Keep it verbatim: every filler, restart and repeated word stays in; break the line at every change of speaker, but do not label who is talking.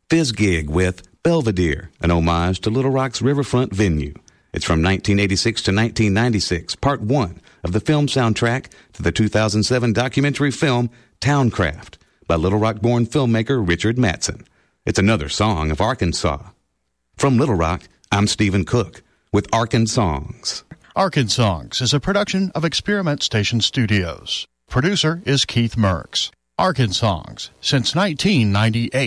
Fizz Gig with Belvedere, an homage to Little Rock's riverfront venue. It's from nineteen eighty-six to nineteen ninety-six, part one of the film soundtrack to the two thousand seven documentary film Towncraft by Little Rock-born filmmaker Richard Mattson. It's another song of Arkansas. From Little Rock, I'm Stephen Cook with Arkansongs.
Arkansongs is a production of Experiment Station Studios. Producer is Keith Merks. Arkansongs since nineteen ninety-eight.